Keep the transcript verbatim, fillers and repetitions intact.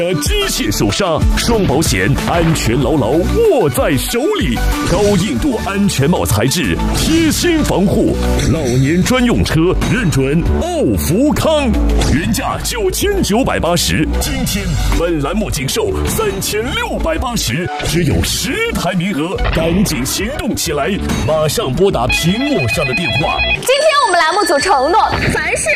机械手刹，双保险，安全牢牢握在手里。高硬度安全帽材质，贴心防护，老年专用车认准奥福康。原价九千九百八十，今天本栏目仅售三千六百八十，只有十台名额，赶紧行动起来！马上拨打屏幕上的电话。 今天我们栏目组承诺，凡是